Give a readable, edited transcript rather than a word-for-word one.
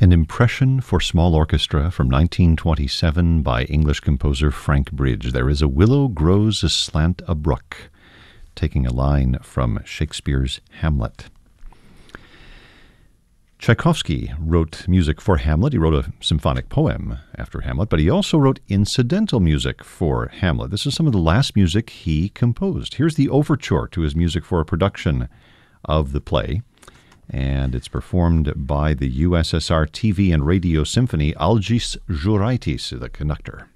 An Impression for Small Orchestra from 1927 by English composer Frank Bridge. There is a willow grows aslant a brook, taking a line from Shakespeare's Hamlet. Tchaikovsky wrote music for Hamlet. He wrote a symphonic poem after Hamlet, but he also wrote incidental music for Hamlet. This is some of the last music he composed. Here's the overture to his music for a production of the play, and it's performed by the USSR TV and Radio Symphony. Algis Juraitis, the conductor.